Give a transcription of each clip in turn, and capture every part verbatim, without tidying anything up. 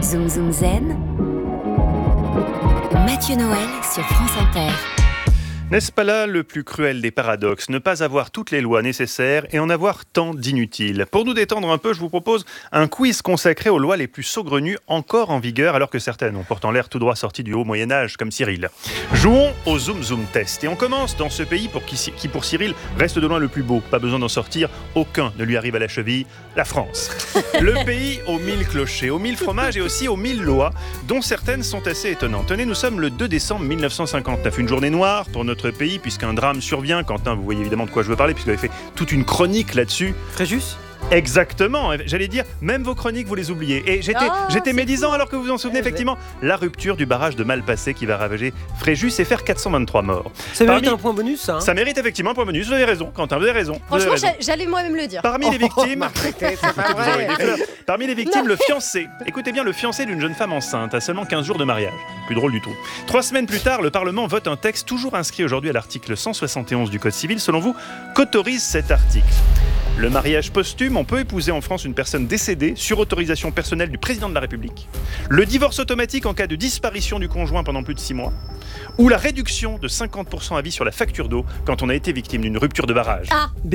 Zoom Zoom Zen, Mathieu Noël sur France Inter. N'est-ce pas là le plus cruel des paradoxes ? Ne pas avoir toutes les lois nécessaires et en avoir tant d'inutiles. Pour nous détendre un peu, je vous propose un quiz consacré aux lois les plus saugrenues encore en vigueur, alors que certaines ont pourtant l'air tout droit sorties du haut Moyen-Âge, comme Cyril. Jouons au Zoom Zoom Test. Et on commence dans ce pays pour qui, qui pour Cyril reste de loin le plus beau. Pas besoin d'en sortir, aucun ne lui arrive à la cheville, la France. Le pays aux mille clochers, aux mille fromages et aussi aux mille lois, dont certaines sont assez étonnantes. Tenez, nous sommes le deux décembre mille neuf cent cinquante-neuf, une journée noire pour notre pays, puisqu'un drame survient. Quentin, vous voyez évidemment de quoi je veux parler, puisque vous avez fait toute une chronique là-dessus. Fréjus ? Exactement, j'allais dire, même vos chroniques, vous les oubliez. Et j'étais, oh, j'étais médisant cool. alors que vous vous en souvenez, ouais, effectivement, ouais. La rupture du barrage de Malpasset qui va ravager Fréjus et faire quatre cent vingt-trois morts. Ça Parmi... mérite un point bonus, ça hein Ça mérite effectivement un point bonus, vous avez raison, Quentin, vous avez raison. Vous Franchement, avez raison. j'allais moi-même le dire. Parmi les victimes, Oh, c'est pas vous aurez vrai. des fleurs. Parmi les victimes, le fiancé. Écoutez bien, le fiancé d'une jeune femme enceinte à seulement quinze jours de mariage. Plus drôle du tout. Trois semaines plus tard, le Parlement vote un texte toujours inscrit aujourd'hui à l'article cent soixante et onze du Code civil. Selon vous, qu'autorise cet article ? Le mariage posthume, on peut épouser en France une personne décédée sur autorisation personnelle du président de la République. Le divorce automatique en cas de disparition du conjoint pendant plus de six mois. Ou la réduction de cinquante pour cent à vie sur la facture d'eau quand on a été victime d'une rupture de barrage. A. B.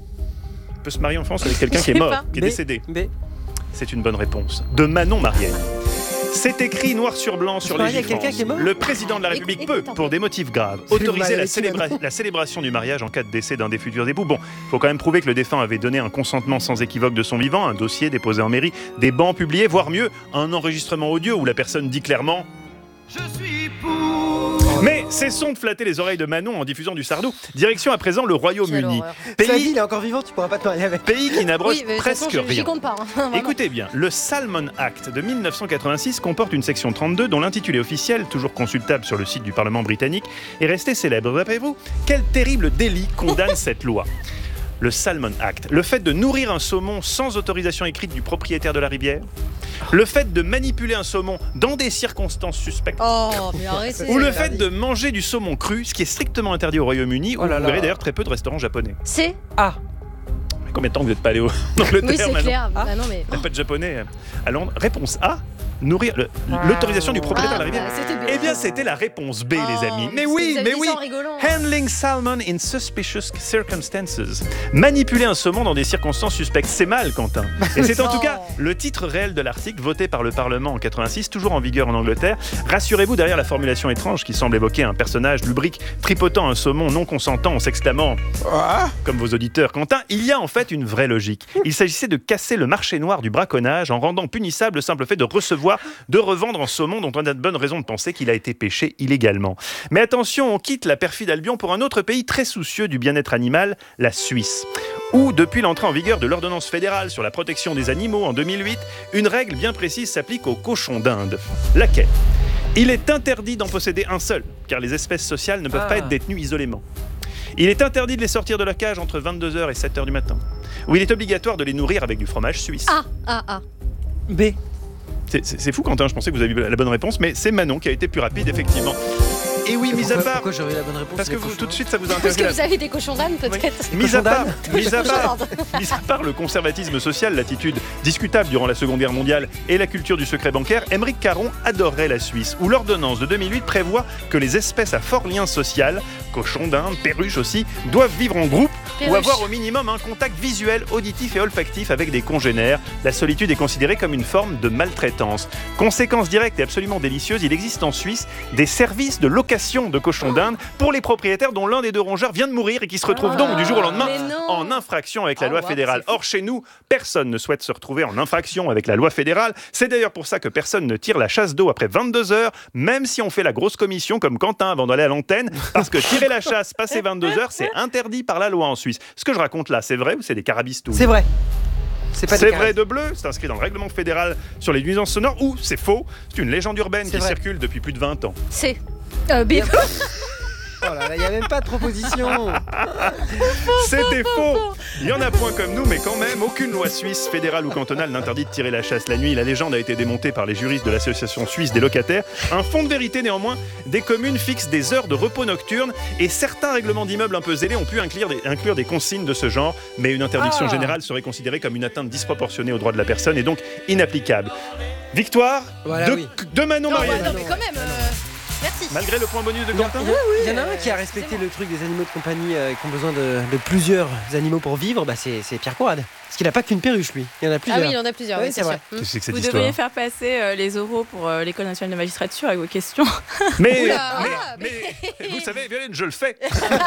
On peut se marier en France avec quelqu'un Je qui est sais mort, pas. qui est B. décédé. B. C'est une bonne réponse. De Manon Marielle. C'est écrit noir sur blanc sur les marier avec gifs quelqu'un qui est mort ? Le président de la République Écoute, peut, écoute un pour peu. des motifs graves, C'est autoriser mal la, avec célébra- Manon. la célébration du mariage en cas de décès d'un des futurs époux. Bon, il faut quand même prouver que le défunt avait donné un consentement sans équivoque de son vivant, un dossier déposé en mairie, des bans publiés, voire mieux, un enregistrement audio où la personne dit clairement « Je suis pour ». Mais cessons de flatter les oreilles de Manon en diffusant du Sardou. Direction à présent le Royaume-Uni. Quelle Sa vie, Pays, il est encore vivant, tu pourras pas te marier avec. pays qui n'abroge Oui, mais de toute façon, presque je- j'y rien. compte pas. hein. Vraiment. Écoutez bien, le Salmon Act de mille neuf cent quatre-vingt-six comporte une section trente-deux dont l'intitulé officiel, toujours consultable sur le site du Parlement britannique, est resté célèbre. D'après vous, quel terrible délit condamne cette loi ? Le Salmon Act, le fait de nourrir un saumon sans autorisation écrite du propriétaire de la rivière, le fait de manipuler un saumon dans des circonstances suspectes, Oh, mais arrêtez. ou le fait de manger du saumon cru, ce qui est strictement interdit au Royaume-Uni, où Oh là vous là. verrez d'ailleurs très peu de restaurants japonais. C'est. A. Mais combien de temps vous n'êtes pas allé au Angleterre Oui, c'est maintenant ? clair. Ah. Ah non, mais. Il n'y a pas de japonais à Londres. Réponse A, nourrir le- l'autorisation du propriétaire de la Ah, rivière. bah, c'était B. Eh bien, c'était la réponse B, Oh, les amis. Mais parce que oui, vous avez mais dit oui. ça en rigolant. Handling salmon in suspicious circumstances. Manipuler un saumon dans des circonstances suspectes, c'est mal, Quentin. Et c'est en Non. tout cas le titre réel de l'article voté par le Parlement en quatre-vingt-six, toujours en vigueur en Angleterre. Rassurez-vous, derrière la formulation étrange qui semble évoquer un personnage lubrique tripotant un saumon non consentant en s'exclamant comme vos auditeurs, Quentin, il y a en fait une vraie logique. Il s'agissait de casser le marché noir du braconnage en rendant punissable le simple fait de recevoir, de revendre en saumon dont on a de bonnes raisons de penser qu'il a été pêché illégalement. Mais attention, on quitte la perfide Albion pour un autre pays très soucieux du bien-être animal, la Suisse, où, depuis l'entrée en vigueur de l'ordonnance fédérale sur la protection des animaux en deux mille huit, une règle bien précise s'applique aux cochons d'Inde. Laquelle ? Il est interdit d'en posséder un seul, car les espèces sociales ne peuvent Ah. pas être détenues isolément. Il est interdit de les sortir de la cage entre vingt-deux heures et sept heures du matin. Ou il est obligatoire de les nourrir avec du fromage suisse. A. A. A. B. C'est, c'est- c'est fou, Quentin, je pensais que vous aviez la bonne réponse, mais c'est Manon qui a été plus rapide, effectivement. Et oui, mis à Pourquoi, part... pourquoi j'aurais eu la bonne réponse Parce que les vous, cochons tout de suite, ça vous a Parce intéressé. que la- vous avez des cochons d'âne, peut-être. Mis à cochons part, d'âne mis à part, Cochons mis à part le conservatisme social, l'attitude discutable durant la Seconde Guerre mondiale et la culture du secret bancaire, Émeric Caron adorerait la Suisse, où l'ordonnance de deux mille huit prévoit que les espèces à fort lien social, cochons d'Inde, perruches aussi, doivent vivre en groupe ou Perruche. avoir au minimum un contact visuel, auditif et olfactif avec des congénères. La solitude est considérée comme une forme de maltraitance. Conséquence directe et absolument délicieuse, il existe en Suisse des services de location de cochons d'Inde pour les propriétaires dont l'un des deux rongeurs vient de mourir et qui se retrouvent donc du jour au lendemain Mais non. en infraction avec la Oh, loi wow, fédérale. c'est fou. Or, chez nous, personne ne souhaite se retrouver en infraction avec la loi fédérale. C'est d'ailleurs pour ça que personne ne tire la chasse d'eau après vingt-deux heures, même si on fait la grosse commission comme Quentin avant d'aller à l'antenne, parce que tirer la chasse passé vingt-deux heures, c'est interdit par la loi en Suisse. Ce que je raconte là, c'est vrai ou c'est des carabistouilles ? C'est vrai. C'est pas des C'est carrés. vrai de bleu, c'est inscrit dans le règlement fédéral sur les nuisances sonores, ou c'est faux, c'est une légende urbaine C'est qui vrai. circule depuis plus de vingt ans. C. Euh, B. Oh là là, il n'y a même pas de proposition. C'était faux. Il y en a point comme nous, mais quand même, aucune loi suisse, fédérale ou cantonale n'interdit de tirer la chasse la nuit. La légende a été démontée par les juristes de l'association suisse des locataires. Un fond de vérité néanmoins, des communes fixent des heures de repos nocturne et certains règlements d'immeubles un peu zélés ont pu inclure des, inclure des consignes de ce genre, mais une interdiction Ah. générale serait considérée comme une atteinte disproportionnée aux droits de la personne et donc inapplicable. Victoire Voilà, de, oui. de Manon Non, Mariette. bah, non, mais quand même. euh, Merci. Malgré le point bonus de Il y, en- Quentin. il y a- il y en a un euh, qui a respecté c'est bon. le truc des animaux de compagnie euh, qui ont besoin de, de plusieurs animaux pour vivre, bah c'est, c'est Pierre Courade. Parce qu'il n'a pas qu'une perruche, lui. Il y en a Ah plusieurs. oui, il y en a plusieurs, Oui, oui, c'est c'est vrai. sûr. Qu'est-ce que c'est que cette Vous histoire devriez faire passer euh, les oraux pour euh, l'École nationale de magistrature avec vos questions. Mais, Oula, mais, ah, mais vous savez, Violaine, je le fais.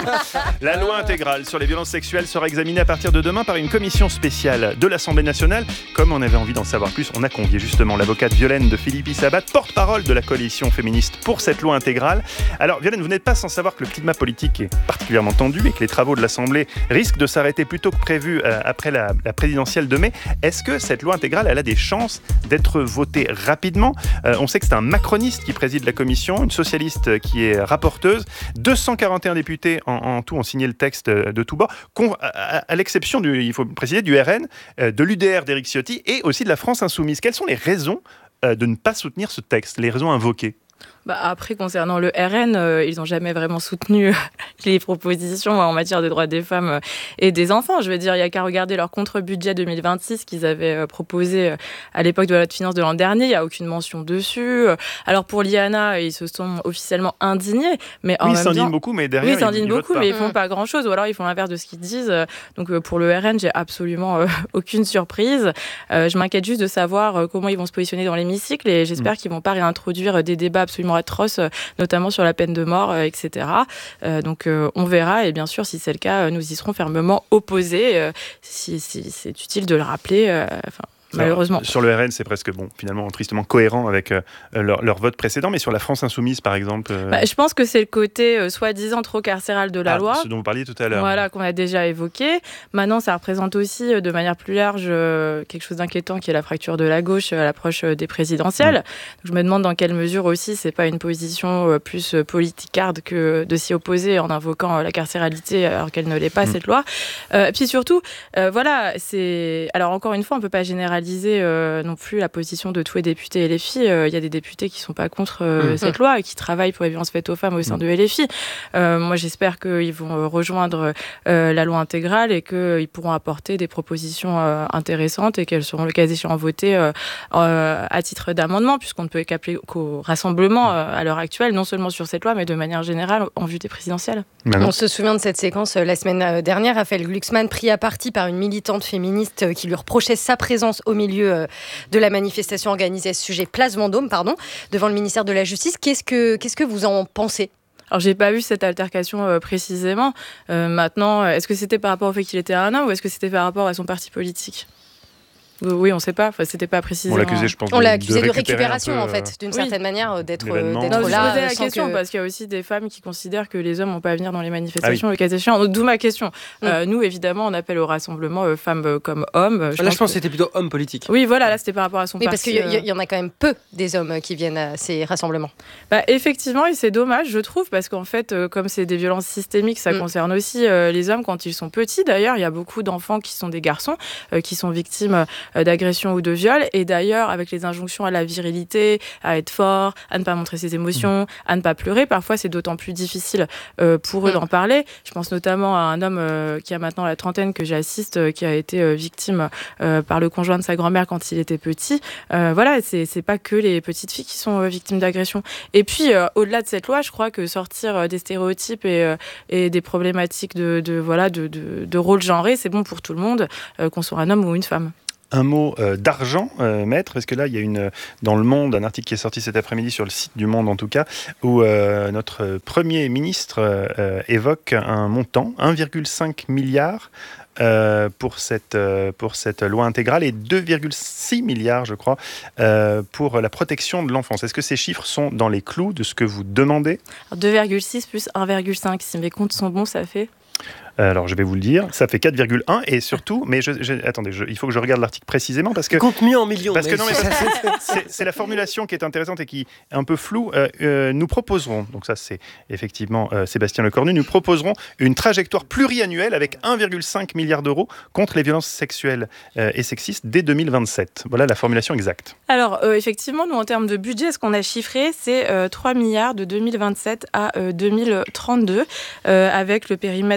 La loi intégrale sur les violences sexuelles sera examinée à partir de demain par une commission spéciale de l'Assemblée nationale. Comme on avait envie d'en savoir plus, on a convié justement l'avocate Violaine de Philippi Sabat, porte-parole de la coalition féministe pour cette loi intégrale. Alors, Violaine, vous n'êtes pas sans savoir que le climat politique est particulièrement tendu et que les travaux de l'Assemblée risquent de s'arrêter plus tôt que prévu euh, après la, la présidentielle de mai. Est-ce que cette loi intégrale, elle a des chances d'être votée rapidement ? euh, On sait que c'est un macroniste qui préside la commission, une socialiste qui est rapporteuse. deux cent quarante et un députés en, en tout ont signé le texte de tous bords, à, à, à l'exception, du, il faut préciser, du R N, euh, de l'U D R d'Éric Ciotti et aussi de la France Insoumise. Quelles sont les raisons euh, de ne pas soutenir ce texte, les raisons invoquées ? Bah après, concernant le R N, euh, ils n'ont jamais vraiment soutenu les propositions en matière de droits des femmes et des enfants. Je veux dire, il n'y a qu'à regarder leur contre-budget deux mille vingt-six qu'ils avaient euh, proposé euh, à l'époque de la loi de finances de l'an dernier. Il n'y a aucune mention dessus. Alors pour l'I A N A, ils se sont officiellement indignés. Mais en oui, ils même s'indignent temps, beaucoup, mais derrière, oui, ils s'indignent ils, ils beaucoup, votent pas. mais ils font pas grand-chose. Ou alors ils font l'inverse de ce qu'ils disent. Donc euh, pour le R N, j'ai absolument euh, aucune surprise. Euh, je m'inquiète juste de savoir euh, comment ils vont se positionner dans l'hémicycle et j'espère mmh. qu'ils vont pas réintroduire des débats absolument atroces, euh, notamment sur la peine de mort, euh, et cetera. Euh, donc euh, on verra, et bien sûr, si c'est le cas, nous y serons fermement opposés. Euh, si, si c'est utile de le rappeler. Euh, malheureusement. Alors, sur le R N, c'est presque, bon, finalement, tristement cohérent avec euh, leur, leur vote précédent, mais sur la France Insoumise, par exemple... Euh... Bah, je pense que c'est le côté euh, soi-disant trop carcéral de la ah, loi. Ce dont vous parliez tout à l'heure. Voilà, qu'on a déjà évoqué. Maintenant, ça représente aussi, euh, de manière plus large, euh, quelque chose d'inquiétant qui est la fracture de la gauche à l'approche euh, des présidentielles. Mmh. Donc, je me demande dans quelle mesure aussi, c'est pas une position euh, plus euh, politicarde que de s'y opposer en invoquant euh, la carcéralité alors qu'elle ne l'est pas, mmh. cette loi. Euh, puis surtout, euh, voilà, c'est... Alors, encore une fois, on peut pas généraliser Euh, non plus la position de tous les députés L F I. Il euh, y a des députés qui ne sont pas contre euh, mmh. cette loi et qui travaillent pour les violences faites aux femmes au sein mmh. de L F I. Euh, moi, j'espère qu'ils vont euh, rejoindre euh, la loi intégrale et qu'ils pourront apporter des propositions euh, intéressantes et qu'elles seront le cas échéant votées euh, euh, à titre d'amendement, puisqu'on ne peut qu'appeler qu'au rassemblement euh, à l'heure actuelle, non seulement sur cette loi, mais de manière générale en vue des présidentielles. On se souvient de cette séquence euh, la semaine dernière. Raphaël Glucksmann pris à partie par une militante féministe euh, qui lui reprochait sa présence au milieu euh, de la manifestation organisée à ce sujet, Place Vendôme, pardon, devant le ministère de la Justice. Qu'est-ce que, qu'est-ce que vous en pensez ? Alors, j'ai pas vu cette altercation euh, précisément. Euh, maintenant, est-ce que c'était par rapport au fait qu'il était un homme ou est-ce que c'était par rapport à son parti politique ? Oui, on ne sait pas. Enfin, c'était pas précisé. On l'accusait, je pense. On de, l'a accusé de, de récupération, peu, en fait, d'une oui. certaine manière, d'être, L'événement. d'être non, là. Je posais la sans question que... parce qu'il y a aussi des femmes qui considèrent que les hommes n'ont pas à venir dans les manifestations, ah oui. le cas échéant. D'où ma question. Mm. Euh, nous, évidemment, on appelle au rassemblement euh, femmes comme hommes. Je là, je pense que c'était plutôt homme politique. Oui, voilà, là, c'était par rapport à son oui, parti. parce qu'il y, y en a quand même peu des hommes qui viennent à ces rassemblements. Bah, effectivement, et c'est dommage, je trouve, parce qu'en fait, euh, comme c'est des violences systémiques, ça mm. concerne aussi euh, les hommes quand ils sont petits. D'ailleurs, il y a beaucoup d'enfants qui sont des garçons, euh, qui sont victimes euh, d'agressions ou de viols. Et d'ailleurs, avec les injonctions à la virilité, à être fort, à ne pas montrer ses émotions, à ne pas pleurer, parfois c'est d'autant plus difficile euh, pour eux d'en parler. Je pense notamment à un homme euh, qui a maintenant la trentaine que j'assiste, euh, qui a été euh, victime euh, par le conjoint de sa grand-mère quand il était petit. Euh, voilà, c'est, c'est pas que les petites filles qui sont euh, victimes d'agressions. Et puis, euh, au-delà de cette loi, je crois que sortir euh, des stéréotypes et, euh, et des problématiques de, de, voilà, de, de, de rôle genré, c'est bon pour tout le monde, euh, qu'on soit un homme ou une femme. Un mot euh, d'argent, euh, maître, parce que là, il y a une, dans Le Monde, un article qui est sorti cet après-midi sur le site du Monde, en tout cas, où euh, notre Premier ministre euh, évoque un montant, un virgule cinq milliard euh, pour, cette, euh, pour cette loi intégrale et deux virgule six milliards, je crois, euh, pour la protection de l'enfance. Est-ce que ces chiffres sont dans les clous de ce que vous demandez ? Alors, deux virgule six plus un virgule cinq, si mes comptes sont bons, ça fait... Alors, je vais vous le dire, ça fait quatre virgule un et surtout, mais je, je, attendez, je, il faut que je regarde l'article précisément parce que... Compte mieux en millions. Parce que non, mais parce c'est, c'est la formulation qui est intéressante et qui est un peu floue. Euh, euh, nous proposerons, donc ça c'est effectivement euh, Sébastien Lecornu, nous proposerons une trajectoire pluriannuelle avec un virgule cinq milliard d'euros contre les violences sexuelles euh, et sexistes dès deux mille vingt-sept. Voilà la formulation exacte. Alors, euh, effectivement, nous, en termes de budget, ce qu'on a chiffré, c'est euh, trois milliards de deux mille vingt-sept à euh, deux mille trente-deux, euh, avec le périmètre défini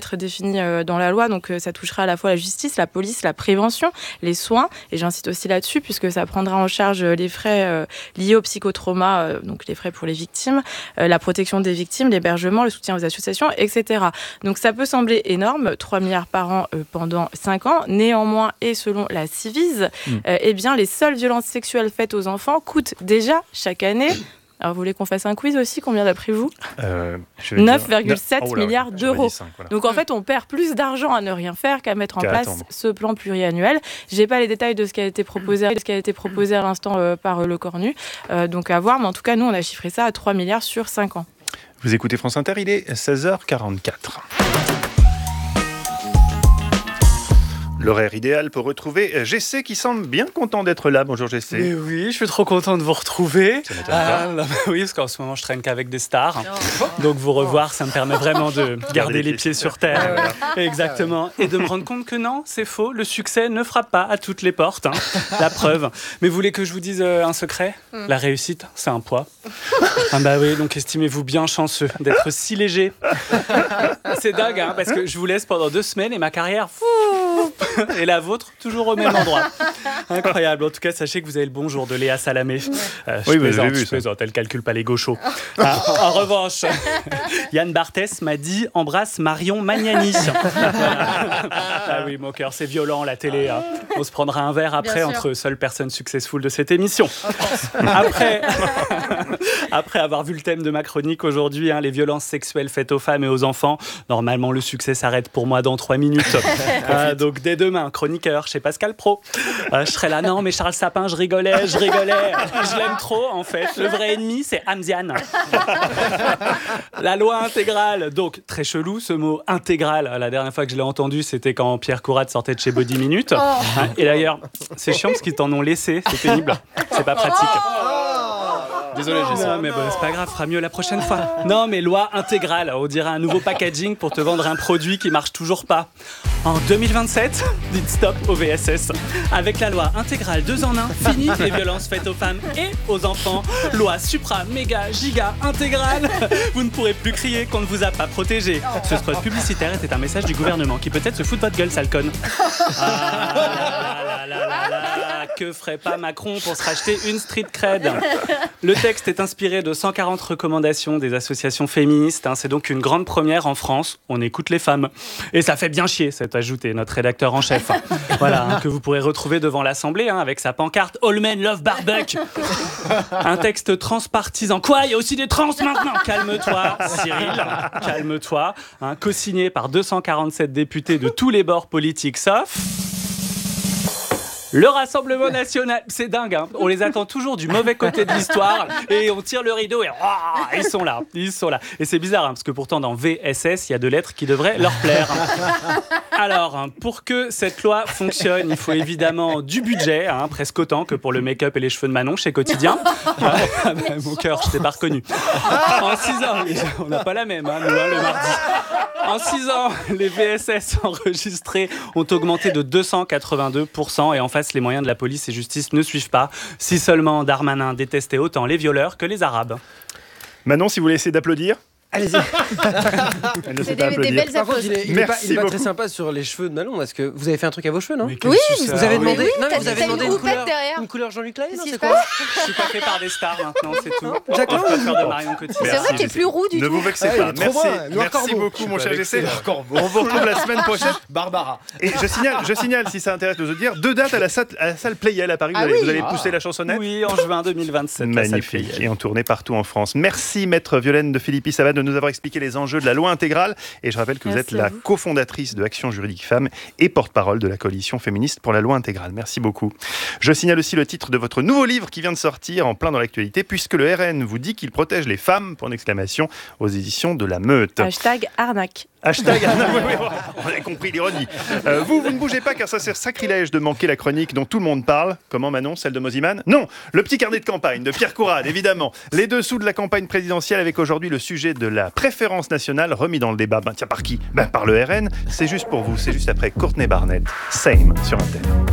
définis euh, dans la loi. Donc, euh, ça touchera à la fois la justice, la police, la prévention, les soins. Et j'insiste aussi là-dessus, puisque ça prendra en charge les frais euh, liés au psychotrauma, euh, donc les frais pour les victimes, euh, la protection des victimes, l'hébergement, le soutien aux associations, et cetera. Donc, ça peut sembler énorme, trois milliards par an euh, pendant cinq ans. Néanmoins, et selon la Civise, mmh. euh, eh bien, les seules violences sexuelles faites aux enfants coûtent déjà chaque année. Alors, vous voulez qu'on fasse un quiz aussi? Combien d'après vous euh, neuf virgule sept oh là, milliards d'euros. cinq, voilà. Donc, en fait, on perd plus d'argent à ne rien faire qu'à mettre en qu'à place attendre. ce plan pluriannuel. Je n'ai pas les détails de ce qui a été proposé, de ce qui a été proposé à l'instant euh, par euh, Le Cornu. Euh, donc, à voir. Mais en tout cas, nous, on a chiffré ça à trois milliards sur cinq ans. Vous écoutez France Inter, il est seize heures quarante-quatre. L'horaire idéal pour retrouver Jessé qui semble bien content d'être là. Bonjour Jessé. Mais oui, je suis trop content de vous retrouver. Ah, là, bah oui, parce qu'en ce moment je traîne qu'avec des stars. Oh. Donc vous revoir, ça me permet vraiment de garder les pieds sur terre. Ah, voilà. Exactement. Et de me rendre compte que non, c'est faux. Le succès ne frappe pas à toutes les portes. Hein. La preuve. Mais vous voulez que je vous dise euh, un secret? mm. La réussite, c'est un poids. Ah bah oui, donc estimez-vous bien chanceux d'être si léger. C'est dingue, hein, parce que je vous laisse pendant deux semaines et ma carrière... Et la vôtre, toujours au même endroit. Incroyable. En tout cas, sachez que vous avez le bonjour de Léa Salamé. Euh, je oui, plaisante, vu, je plaisante. Elle calcule pas les gauchos. Ah, en revanche, Yann Barthès m'a dit « Embrasse Marion Magnani ». Ah oui, mon cœur, c'est violent, la télé. Hein. On se prendra un verre après entre seules personnes successful de cette émission. Après, après avoir vu le thème de ma chronique aujourd'hui, hein, les violences sexuelles faites aux femmes et aux enfants, normalement, le succès s'arrête pour moi dans trois minutes. euh, donc, dès demain, chroniqueur chez Pascal Pro. Euh, je serai là, non, mais Charles Sapin, je rigolais, je rigolais. Je l'aime trop, en fait. Le vrai ennemi, c'est Hamziane. La loi intégrale. Donc, très chelou, ce mot intégral. La dernière fois que je l'ai entendu, c'était quand Pierre Courade sortait de chez Body Minute. Hein, et d'ailleurs, c'est chiant parce qu'ils t'en ont laissé. C'est pénible. C'est pas pratique. Désolé, Jessé. Non, mais bon, c'est pas grave, fera mieux la prochaine fois. Non, mais loi intégrale, on dirait un nouveau packaging pour te vendre un produit qui marche toujours pas. En deux mille vingt-sept, dites stop au V S S. Avec la loi intégrale deux en un, fini les violences faites aux femmes et aux enfants. Loi supra, méga, giga, intégrale. Vous ne pourrez plus crier qu'on ne vous a pas protégé. Ce spot publicitaire était un message du gouvernement qui peut-être se fout de votre gueule, sale conne. Ah là là là là là, que ferait pas Macron pour se racheter une street cred? Le texte est inspiré de cent quarante recommandations des associations féministes. Hein. C'est donc une grande première en France. On écoute les femmes. Et ça fait bien chier, c'est ajouté notre rédacteur en chef. Hein. Voilà, hein, que vous pourrez retrouver devant l'Assemblée hein, avec sa pancarte All Men Love Barbuck. Un texte transpartisan. Quoi? Il y a aussi des trans maintenant? Calme-toi, Cyril. Calme-toi. Hein, co-signé par deux cent quarante-sept députés de tous les bords politiques, sauf... Le Rassemblement National, c'est dingue, hein. On les attend toujours du mauvais côté de l'histoire et on tire le rideau et oh, ils sont là, ils sont là. Et c'est bizarre, hein, parce que pourtant dans V S S, il y a deux lettres qui devraient leur plaire. Alors, hein, pour que cette loi fonctionne, il faut évidemment du budget, hein, presque autant que pour le make-up et les cheveux de Manon chez Quotidien. Ah, bah, mon cœur, je t'ai pas reconnu. En six ans, on n'a pas la même, hein, nous, hein, le mardi. En six ans, les V S S enregistrés ont augmenté de deux cent quatre-vingt-deux pour cent et en face, les moyens de la police et justice ne suivent pas. Si seulement Darmanin détestait autant les violeurs que les Arabes. Manon, si vous voulez essayer d'applaudir. Allez-y. Elle ne sait pas applaudir. Par contre, il est, il est pas, il est pas très sympa sur les cheveux de Manon. Parce que vous avez fait un truc à vos cheveux, non? Oui, vous avez demandé, oui, non, oui, vous avez demandé une, une couleur, une couleur Jean-Luc Lahaye, non? C'est quoi? Je suis pas fait par des stars maintenant, c'est tout. Jacques Lang, de Marion Cotillard. C'est vrai qu'il est plus roux du tout. Ne vous vexez pas. Merci, merci beaucoup, mon cher Jessé. On vous retrouve la semaine prochaine. Barbara. Et je signale, je signale, si ça intéresse de se dire, deux dates à la salle, à la salle Playel à Paris. Vous allez, vous allez pousser la chansonnette. Oui, en juin deux mille vingt-sept. Magnifique. Et en tournée partout en France. Merci, maître Violaine de Philippi Savane, de nous avoir expliqué les enjeux de la loi intégrale. Et je rappelle que vous Merci êtes la cofondatrice de Action Juridique Femmes et porte-parole de la coalition féministe pour la loi intégrale. Merci beaucoup. Je signale aussi le titre de votre nouveau livre qui vient de sortir en plein dans l'actualité, puisque le R N vous dit qu'il protège les femmes, pour une exclamation, aux éditions de La Meute. Hashtag arnaque. Hashtag arnaque. Oui, oui, on a compris l'ironie. Euh, vous, vous ne bougez pas car ça sert sacrilège de manquer la chronique dont tout le monde parle. Comment, Manon? Celle de Moziman? Non, le petit carnet de campagne de Pierre Courade, évidemment. Les dessous de la campagne présidentielle avec aujourd'hui le sujet de la préférence nationale remis dans le débat. Ben tiens, par qui? Ben par le R N. C'est juste pour vous, c'est juste après Courtney Barnett. Same sur Inter.